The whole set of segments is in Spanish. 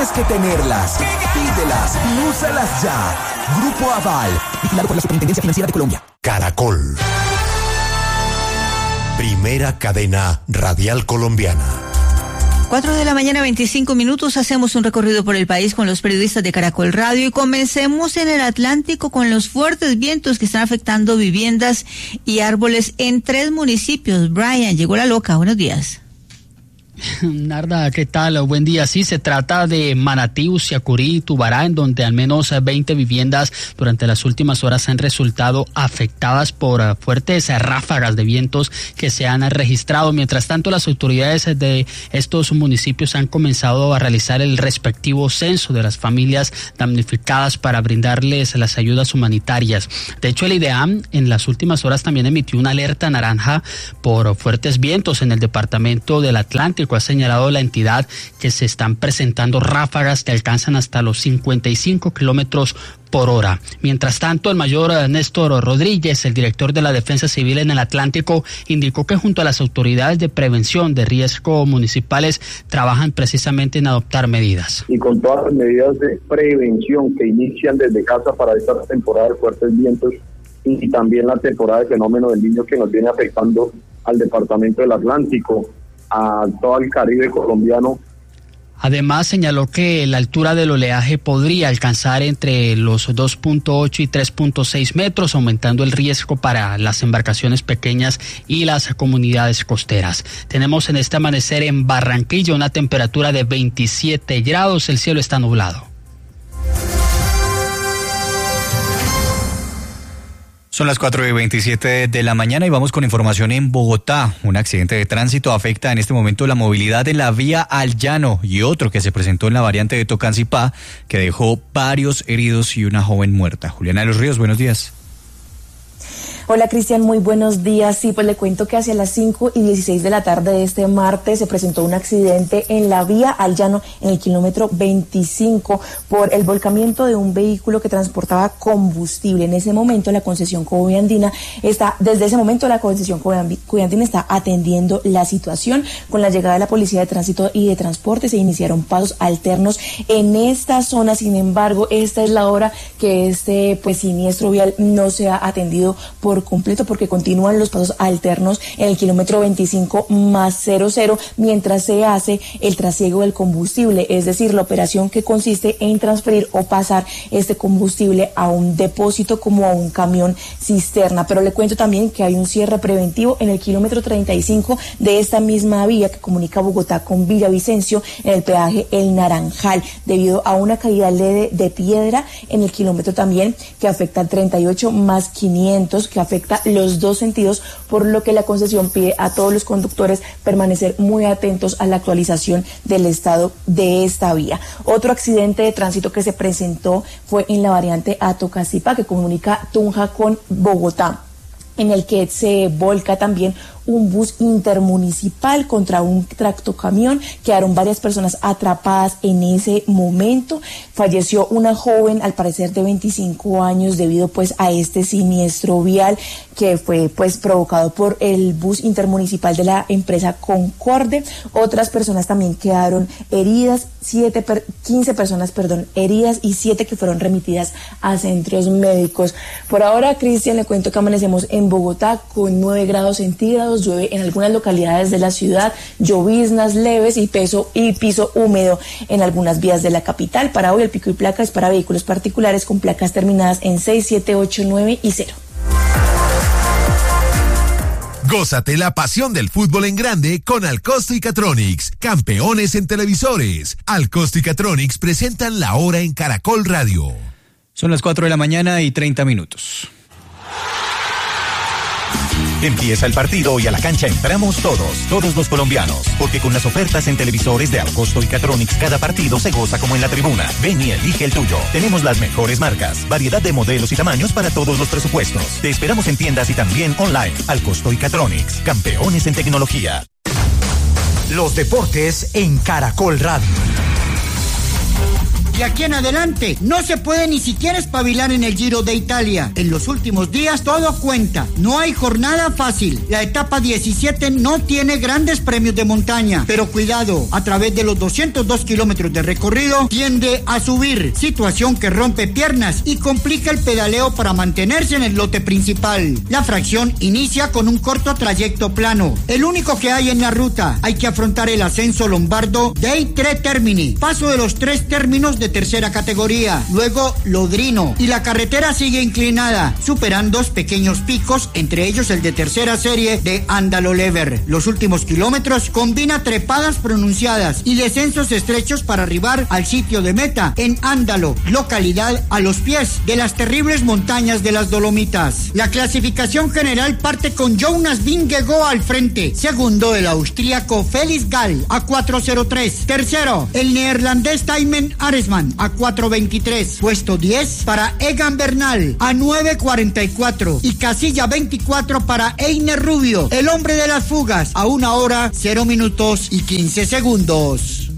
tienes que tenerlas. Pídelas y úsalas ya. Grupo Aval, vigilado por la Superintendencia Financiera de Colombia. Caracol. Primera cadena radial colombiana. 4:25 a.m, hacemos un recorrido por el país con los periodistas de Caracol Radio y comencemos en el Atlántico con los fuertes vientos que están afectando viviendas y árboles en 3 municipios. Brian, llegó la loca, buenos días. Narda, ¿qué tal? Buen día. Sí, se trata de Manatí, Uciacurí y Tubará, en donde al menos 20 viviendas durante las últimas horas han resultado afectadas por fuertes ráfagas de vientos que se han registrado. Mientras tanto, las autoridades de estos municipios han comenzado a realizar el respectivo censo de las familias damnificadas para brindarles las ayudas humanitarias. De hecho, el IDEAM en las últimas horas también emitió una alerta naranja por fuertes vientos en el departamento del Atlántico. Ha señalado la entidad que se están presentando ráfagas que alcanzan hasta los 55 kilómetros por hora. Mientras tanto, el mayor Néstor Rodríguez, el director de la Defensa Civil en el Atlántico, indicó que junto a las autoridades de prevención de riesgo municipales trabajan precisamente en adoptar medidas. Y con todas las medidas de prevención que inician desde casa para esta temporada de fuertes vientos y también la temporada de fenómeno del Niño que nos viene afectando al departamento del Atlántico, a todo el Caribe colombiano. Además, señaló que la altura del oleaje podría alcanzar entre los 2.8 y 3.6 metros, aumentando el riesgo para las embarcaciones pequeñas y las comunidades costeras. Tenemos en este amanecer en Barranquilla una temperatura de 27 grados, el cielo está nublado. Son las 4:27 de la mañana y vamos con información en Bogotá. Un accidente de tránsito afecta en este momento la movilidad en la vía al Llano y otro que se presentó en la variante de Tocancipá que dejó varios heridos y una joven muerta. Juliana de los Ríos, buenos días. Hola Cristian, muy buenos días. Sí, pues le cuento que hacia las 5:16 de la tarde de este martes se presentó un accidente en la vía al Llano en el kilómetro 25 por el volcamiento de un vehículo que transportaba combustible. En ese momento la concesión Coviandina está atendiendo la situación. Con la llegada de la Policía de Tránsito y de Transporte se iniciaron pasos alternos en esta zona. Sin embargo, esta es la hora que este siniestro vial no se ha atendido por completo porque continúan los pasos alternos en el kilómetro 25+00 mientras se hace el trasiego del combustible, es decir, la operación que consiste en transferir o pasar este combustible a un depósito como a un camión cisterna. Pero le cuento también que hay un cierre preventivo en el kilómetro 35 de esta misma vía que comunica Bogotá con Villavicencio en el peaje El Naranjal debido a una caída leve de piedra en el kilómetro también que afecta al 38+500 que afecta los dos sentidos, por lo que la concesión pide a todos los conductores permanecer muy atentos a la actualización del estado de esta vía. Otro accidente de tránsito que se presentó fue en la variante Tocancipá que comunica Tunja con Bogotá, en el que se volca también un bus intermunicipal contra un tractocamión. Quedaron varias personas atrapadas en ese momento. Falleció una joven, al parecer de 25 años, debido a este siniestro vial que fue provocado por el bus intermunicipal de la empresa Concorde. Otras personas también quedaron heridas, 15 personas heridas y 7 que fueron remitidas a centros médicos. Por ahora, Cristian, le cuento que amanecemos en Bogotá con 9 grados centígrados. Llueve en algunas localidades de la ciudad, lloviznas leves y piso húmedo en algunas vías de la capital. Para hoy el pico y placa es para vehículos particulares con placas terminadas en 6, 7, 8, 9 y 0. Gózate la pasión del fútbol en grande con Alcosto y Catronics, campeones en televisores. Alcosto y Catronics presentan la hora en Caracol Radio. Son las 4 de la mañana y 30 minutos. Empieza el partido y a la cancha entramos todos los colombianos, porque con las ofertas en televisores de Alcosto y Catronics cada partido se goza como en la tribuna. Ven y elige el tuyo. Tenemos las mejores marcas, variedad de modelos y tamaños para todos los presupuestos. Te esperamos en tiendas y también online. Alcosto y Catronics, campeones en tecnología. Los deportes en Caracol Radio. De aquí en adelante no se puede ni siquiera espabilar en el Giro de Italia. En los últimos días todo cuenta. No hay jornada fácil. La etapa 17 no tiene grandes premios de montaña. Pero cuidado, a través de los 202 kilómetros de recorrido tiende a subir. Situación que rompe piernas y complica el pedaleo para mantenerse en el lote principal. La fracción inicia con un corto trayecto plano. El único que hay en la ruta. Hay que afrontar el ascenso lombardo dei tre termini. Paso de los 3 términos de tercera categoría, luego Lodrino, y la carretera sigue inclinada, superan 2 pequeños picos, entre ellos el de tercera serie de Andalo Lever. Los últimos kilómetros combina trepadas pronunciadas y descensos estrechos para arribar al sitio de meta en Andalo, localidad a los pies de las terribles montañas de las Dolomitas. La clasificación general parte con Jonas Vingegaard al frente, segundo el austríaco Felix Gall a 4:03, tercero el neerlandés Thymen Arensman a 4:23, puesto 10 para Egan Bernal a 9:44 y casilla 24 para Einer Rubio, el hombre de las fugas, a 1 hora 0 minutos y 15 segundos.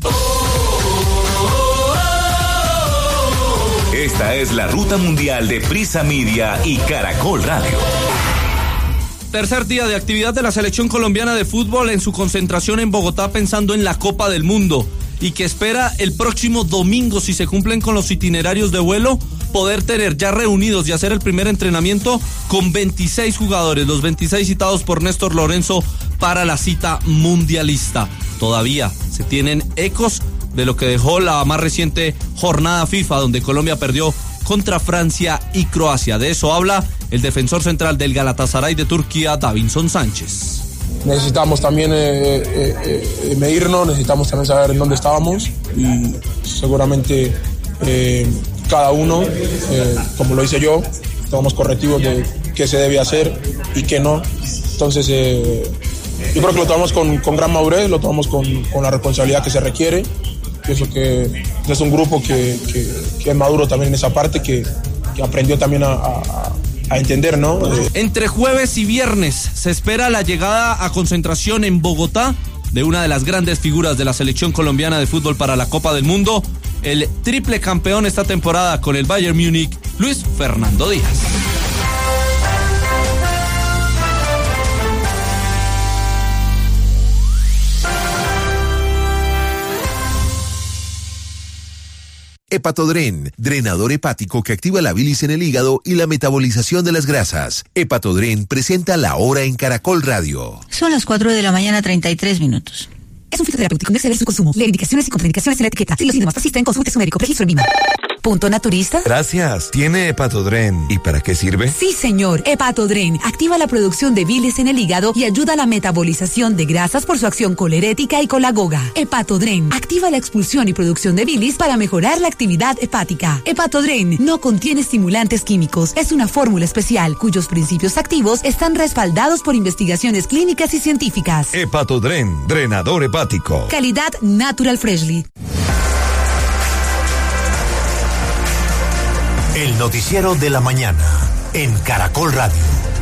Esta es la ruta mundial de Prisa Media y Caracol Radio. Tercer día de actividad de la selección colombiana de fútbol en su concentración en Bogotá pensando en la Copa del Mundo y que espera el próximo domingo, si se cumplen con los itinerarios de vuelo, poder tener ya reunidos y hacer el primer entrenamiento con 26 jugadores, los 26 citados por Néstor Lorenzo para la cita mundialista. Todavía se tienen ecos de lo que dejó la más reciente jornada FIFA, donde Colombia perdió contra Francia y Croacia. De eso habla el defensor central del Galatasaray de Turquía, Davinson Sánchez. Necesitamos también medirnos, necesitamos también saber en dónde estábamos y seguramente cada uno, como lo hice yo, tomamos correctivos de qué se debe hacer y qué no. Entonces yo creo que lo tomamos con gran madurez, lo tomamos con la responsabilidad que se requiere. Pienso que es un grupo que es maduro también en esa parte, que aprendió también a entender, ¿no? Entre jueves y viernes se espera la llegada a concentración en Bogotá de una de las grandes figuras de la selección colombiana de fútbol para la Copa del Mundo, el triple campeón esta temporada con el Bayern Múnich, Luis Fernando Díaz. Hepatodren, drenador hepático que activa la bilis en el hígado y la metabolización de las grasas. Hepatodren presenta La Hora en Caracol Radio. Son las 4:33 a.m. Es un fitoterapéutico, no exceder su consumo. Lee indicaciones y contraindicaciones en la etiqueta. Si los síntomas persisten, consulte a su médico. Registro en Lima. ¿Punto naturista? Gracias. ¿Tiene Hepatodren? ¿Y para qué sirve? Sí, señor. Hepatodren activa la producción de bilis en el hígado y ayuda a la metabolización de grasas por su acción colerética y colagoga. Hepatodren activa la expulsión y producción de bilis para mejorar la actividad hepática. Hepatodren no contiene estimulantes químicos. Es una fórmula especial cuyos principios activos están respaldados por investigaciones clínicas y científicas. Hepatodren, drenador hepático. Calidad Natural Freshly. El noticiero de la mañana en Caracol Radio.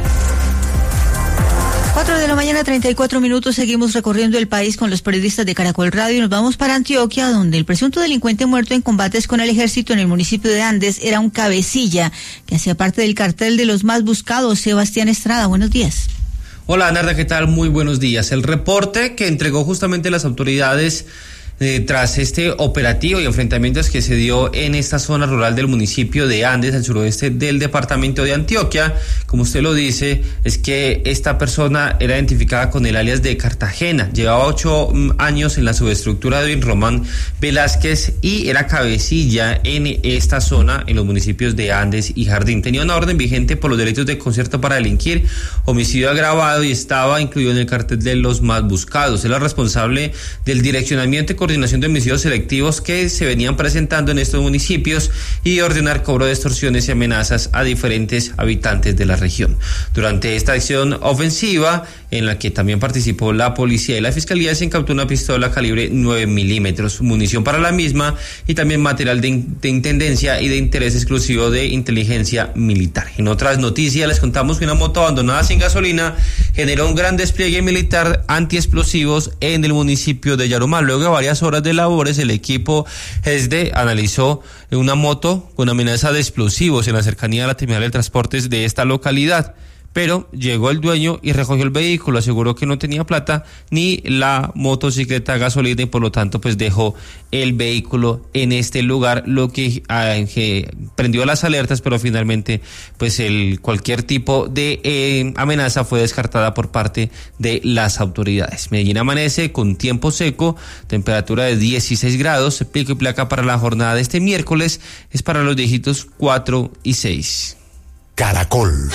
4:34 a.m. Seguimos recorriendo el país con los periodistas de Caracol Radio y nos vamos para Antioquia, donde el presunto delincuente muerto en combates con el ejército en el municipio de Andes era un cabecilla que hacía parte del cartel de los más buscados. Sebastián Estrada, buenos días. Hola, Narda, ¿qué tal? Muy buenos días. El reporte que entregó justamente las autoridades tras este operativo y enfrentamientos que se dio en esta zona rural del municipio de Andes, al suroeste del departamento de Antioquia, como usted lo dice, es que esta persona era identificada con el alias de Cartagena, llevaba 8 años en la subestructura de Román Velázquez y era cabecilla en esta zona, en los municipios de Andes y Jardín. Tenía una orden vigente por los delitos de concierto para delinquir, homicidio agravado y estaba incluido en el cartel de los más buscados. Era responsable del direccionamiento y coordinación de homicidios selectivos que se venían presentando en estos municipios y ordenar cobro de extorsiones y amenazas a diferentes habitantes de la región. Durante esta acción ofensiva, en la que también participó la policía y la fiscalía, se incautó una pistola calibre 9 milímetros, munición para la misma y también material de intendencia y de interés exclusivo de inteligencia militar. En otras noticias les contamos que una moto abandonada sin gasolina generó un gran despliegue militar antiexplosivos en el municipio de Yarumá. Luego de varias primeras horas de labores, el equipo ESDE analizó una moto con amenaza de explosivos en la cercanía de la terminal de transportes de esta localidad. Pero llegó el dueño y recogió el vehículo, aseguró que no tenía plata ni la motocicleta a gasolina y por lo tanto pues dejó el vehículo en este lugar, lo que prendió las alertas, pero finalmente pues cualquier tipo de amenaza fue descartada por parte de las autoridades. Medellín amanece con tiempo seco, temperatura de 16 grados, pico y placa para la jornada de este miércoles es para los dígitos 4 y 6. Caracol.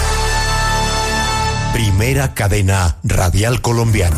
Primera cadena radial colombiana.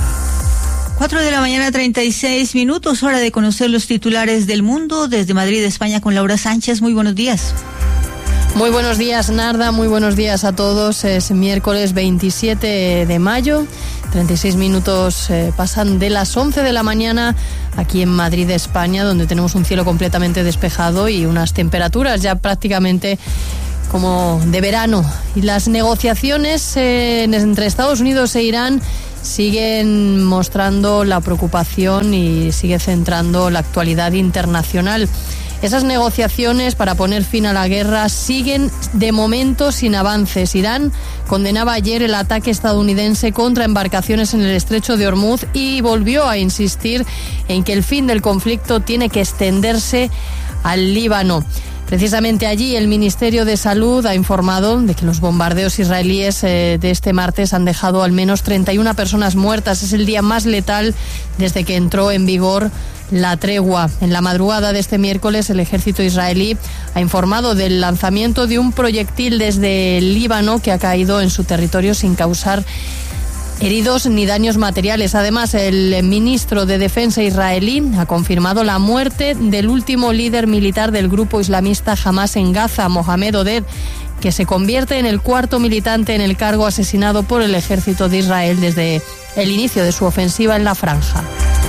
4:36 a.m, hora de conocer los titulares del mundo. Desde Madrid, España, con Laura Sánchez. Muy buenos días. Muy buenos días, Narda, muy buenos días a todos. Es miércoles 27 de mayo, 36 minutos pasan de las 11 de la mañana aquí en Madrid, España, donde tenemos un cielo completamente despejado y unas temperaturas ya prácticamente como de verano. Y las negociaciones entre Estados Unidos e Irán siguen mostrando la preocupación y sigue centrando la actualidad internacional. Esas negociaciones para poner fin a la guerra siguen de momento sin avances. Irán condenaba ayer el ataque estadounidense contra embarcaciones en el estrecho de Hormuz y volvió a insistir en que el fin del conflicto tiene que extenderse al Líbano. Precisamente allí el Ministerio de Salud ha informado de que los bombardeos israelíes de este martes han dejado al menos 31 personas muertas. Es el día más letal desde que entró en vigor la tregua. En la madrugada de este miércoles el ejército israelí ha informado del lanzamiento de un proyectil desde el Líbano que ha caído en su territorio sin causar heridos ni daños materiales. Además, el ministro de Defensa israelí ha confirmado la muerte del último líder militar del grupo islamista Hamas en Gaza, Mohamed Oded, que se convierte en el cuarto militante en el cargo asesinado por el ejército de Israel desde el inicio de su ofensiva en la franja.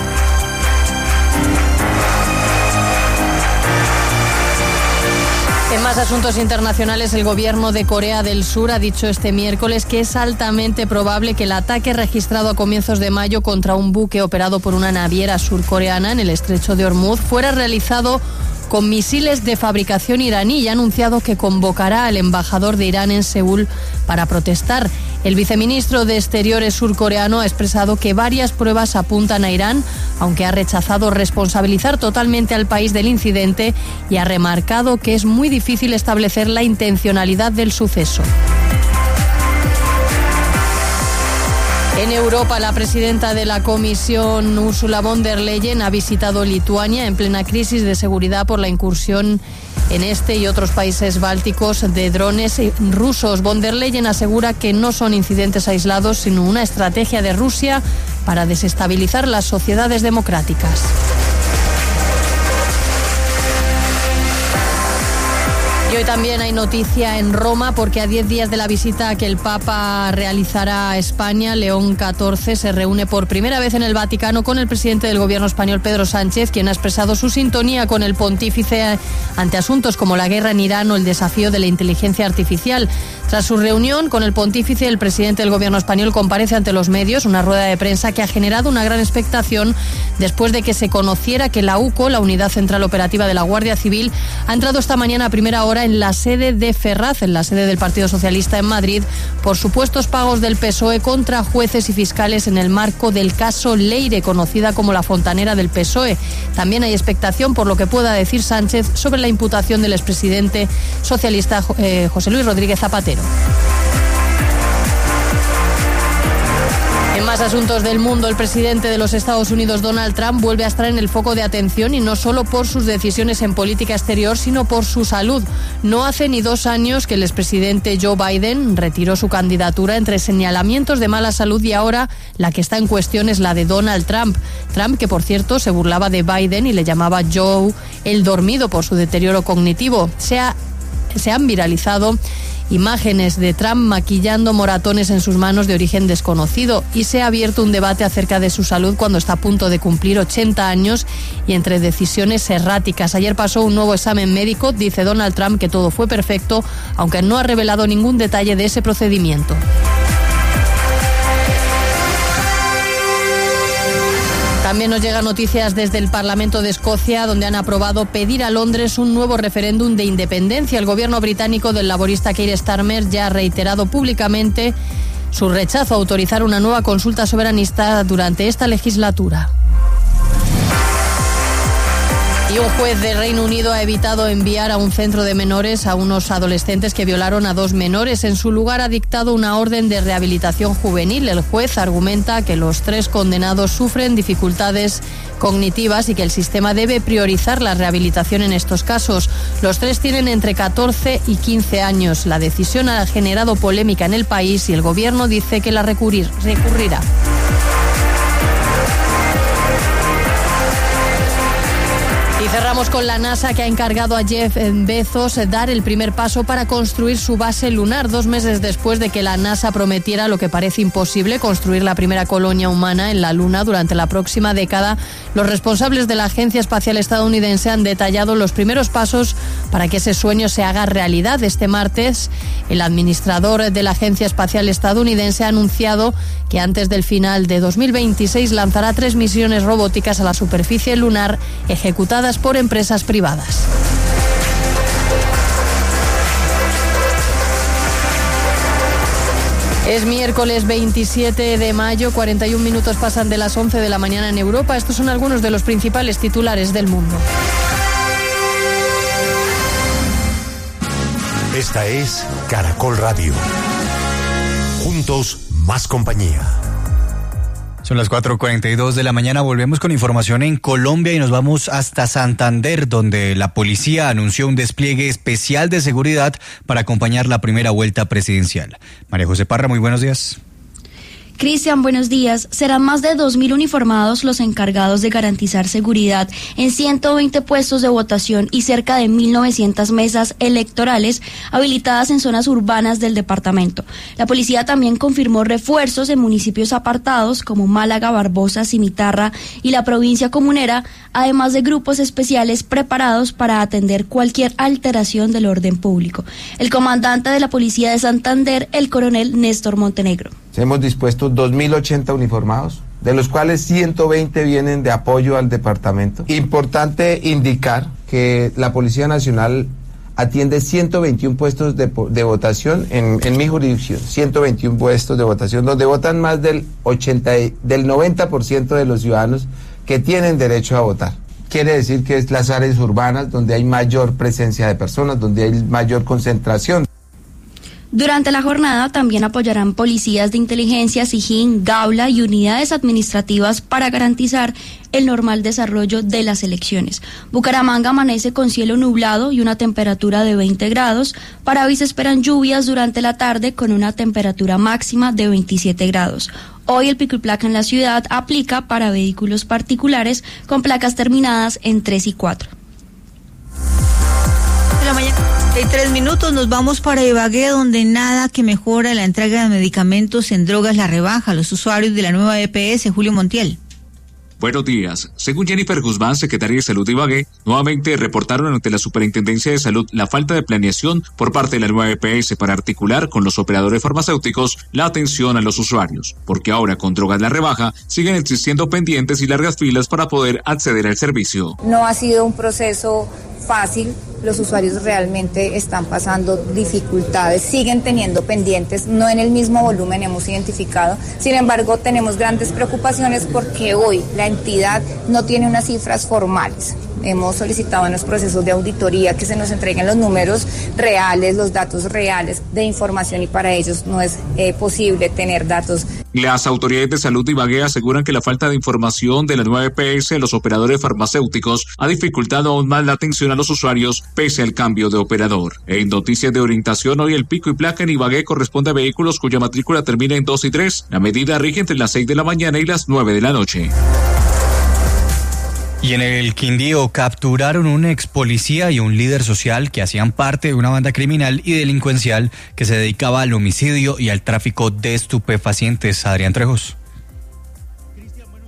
En más asuntos internacionales, el gobierno de Corea del Sur ha dicho este miércoles que es altamente probable que el ataque registrado a comienzos de mayo contra un buque operado por una naviera surcoreana en el estrecho de Hormuz fuera realizado con misiles de fabricación iraní y ha anunciado que convocará al embajador de Irán en Seúl para protestar. El viceministro de Exteriores surcoreano ha expresado que varias pruebas apuntan a Irán, aunque ha rechazado responsabilizar totalmente al país del incidente y ha remarcado que es muy difícil establecer la intencionalidad del suceso. En Europa, la presidenta de la Comisión, Ursula von der Leyen, ha visitado Lituania en plena crisis de seguridad por la incursión en este y otros países bálticos de drones rusos. Von der Leyen asegura que no son incidentes aislados, sino una estrategia de Rusia para desestabilizar las sociedades democráticas. Y hoy también hay noticia en Roma porque a 10 días de la visita que el Papa realizará a España, León XIV se reúne por primera vez en el Vaticano con el presidente del gobierno español, Pedro Sánchez, quien ha expresado su sintonía con el pontífice ante asuntos como la guerra en Irán o el desafío de la inteligencia artificial. Tras su reunión con el pontífice, el presidente del gobierno español comparece ante los medios, una rueda de prensa que ha generado una gran expectación después de que se conociera que la UCO, la Unidad Central Operativa de la Guardia Civil, ha entrado esta mañana a primera hora en la sede de Ferraz, en la sede del Partido Socialista en Madrid, por supuestos pagos del PSOE contra jueces y fiscales en el marco del caso Leire, conocida como la fontanera del PSOE. También hay expectación por lo que pueda decir Sánchez sobre la imputación del expresidente socialista José Luis Rodríguez Zapatero. En más asuntos del mundo, el presidente de los Estados Unidos, Donald Trump, vuelve a estar en el foco de atención y no solo por sus decisiones en política exterior, sino por su salud. No hace ni 2 años que el expresidente Joe Biden retiró su candidatura entre señalamientos de mala salud y ahora la que está en cuestión es la de Donald Trump. Trump, que por cierto se burlaba de Biden y le llamaba Joe el dormido por su deterioro cognitivo. Se han viralizado imágenes de Trump maquillando moratones en sus manos de origen desconocido y se ha abierto un debate acerca de su salud cuando está a punto de cumplir 80 años y entre decisiones erráticas. Ayer pasó un nuevo examen médico, dice Donald Trump que todo fue perfecto, aunque no ha revelado ningún detalle de ese procedimiento. También nos llegan noticias desde el Parlamento de Escocia, donde han aprobado pedir a Londres un nuevo referéndum de independencia. El gobierno británico del laborista Keir Starmer ya ha reiterado públicamente su rechazo a autorizar una nueva consulta soberanista durante esta legislatura. Y un juez de Reino Unido ha evitado enviar a un centro de menores a unos adolescentes que violaron a 2 menores. En su lugar ha dictado una orden de rehabilitación juvenil. El juez argumenta que los 3 condenados sufren dificultades cognitivas y que el sistema debe priorizar la rehabilitación en estos casos. Los 3 tienen entre 14 y 15 años. La decisión ha generado polémica en el país y el gobierno dice que la recurrirá. Y cerramos con la NASA, que ha encargado a Jeff Bezos dar el primer paso para construir su base lunar, 2 meses después de que la NASA prometiera lo que parece imposible, construir la primera colonia humana en la Luna durante la próxima década. Los responsables de la Agencia Espacial Estadounidense han detallado los primeros pasos para que ese sueño se haga realidad. Este martes, el administrador de la Agencia Espacial Estadounidense ha anunciado que antes del final de 2026 lanzará 3 misiones robóticas a la superficie lunar ejecutadas por empresas privadas. Es miércoles 27 de mayo, 41 minutos pasan de las 11 de la mañana en Europa. Estos son algunos de los principales titulares del mundo. Esta es Caracol Radio. Juntos, más compañía. Son las 4:42 de la mañana, volvemos con información en Colombia y nos vamos hasta Santander, donde la policía anunció un despliegue especial de seguridad para acompañar la primera vuelta presidencial. María José Parra, muy buenos días. Cristian, buenos días. Serán más de 2.000 uniformados los encargados de garantizar seguridad en 120 puestos de votación y cerca de 1.900 mesas electorales habilitadas en zonas urbanas del departamento. La policía también confirmó refuerzos en municipios apartados como Málaga, Barbosa, Cimitarra y la provincia comunera, además de grupos especiales preparados para atender cualquier alteración del orden público. El comandante de la policía de Santander, el coronel Néstor Montenegro. Hemos dispuesto 2.080 uniformados, de los cuales 120 vienen de apoyo al departamento. Importante indicar que la Policía Nacional atiende 121 puestos de votación en mi jurisdicción, 121 puestos de votación, donde votan más del 90% de los ciudadanos que tienen derecho a votar. Quiere decir que es las áreas urbanas donde hay mayor presencia de personas, donde hay mayor concentración. Durante la jornada también apoyarán policías de inteligencia, SIJIN, Gaula y unidades administrativas para garantizar el normal desarrollo de las elecciones. Bucaramanga amanece con cielo nublado y una temperatura de 20 grados. Para hoy se esperan lluvias durante la tarde con una temperatura máxima de 27 grados. Hoy el pico y placa en la ciudad aplica para vehículos particulares con placas terminadas en 3 y 4. De la mañana, 3 minutos, nos vamos para Ibagué, donde nada que mejora la entrega de medicamentos en drogas la rebaja a los usuarios de la nueva EPS. Julio Montiel. Buenos días. Según Jennifer Guzmán, secretaria de Salud de Ibagué, nuevamente reportaron ante la Superintendencia de Salud la falta de planeación por parte de la nueva EPS para articular con los operadores farmacéuticos la atención a los usuarios, porque ahora con drogas la rebaja siguen existiendo pendientes y largas filas para poder acceder al servicio. No ha sido un proceso fácil, los usuarios realmente están pasando dificultades, siguen teniendo pendientes, no en el mismo volumen hemos identificado, sin embargo tenemos grandes preocupaciones porque hoy la entidad no tiene unas cifras formales. Hemos solicitado en los procesos de auditoría que se nos entreguen los números reales, los datos reales de información y para ellos no es posible tener datos. Las autoridades de salud de Ibagué aseguran que la falta de información de la nueva EPS de los operadores farmacéuticos ha dificultado aún más la atención a los usuarios pese al cambio de operador. En noticias de orientación, hoy el pico y placa en Ibagué corresponde a vehículos cuya matrícula termina en 2 y 3. La medida rige entre las 6 de la mañana y las 9 de la noche. Y en el Quindío capturaron un ex policía y un líder social que hacían parte de una banda criminal y delincuencial que se dedicaba al homicidio y al tráfico de estupefacientes. Adrián Trejos.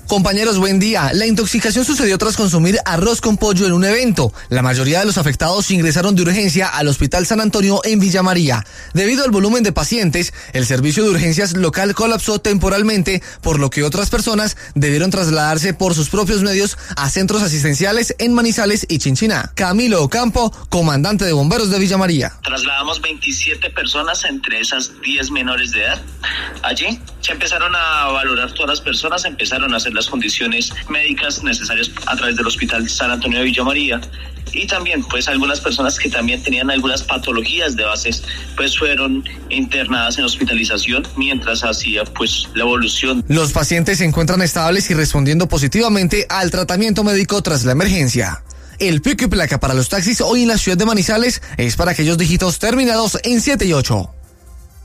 Compañeros, buen día. La intoxicación sucedió tras consumir arroz con pollo en un evento. La mayoría de los afectados ingresaron de urgencia al Hospital San Antonio en Villa María. Debido al volumen de pacientes, el servicio de urgencias local colapsó temporalmente, por lo que otras personas debieron trasladarse por sus propios medios a centros asistenciales en Manizales y Chinchiná. Camilo Ocampo, comandante de bomberos de Villa María. Trasladamos 27 personas, entre esas 10 menores de edad. Allí se empezaron a valorar todas las personas, empezaron a hacer las condiciones médicas necesarias a través del Hospital San Antonio de Villa María, y también pues algunas personas que también tenían algunas patologías de bases pues fueron internadas en hospitalización mientras hacía pues la evolución. Los pacientes se encuentran estables y respondiendo positivamente al tratamiento médico tras la emergencia. El pico y placa para los taxis hoy en la ciudad de Manizales es para aquellos dígitos terminados en 7 y 8.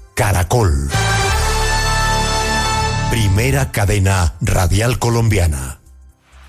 Caracol. Primera cadena radial colombiana.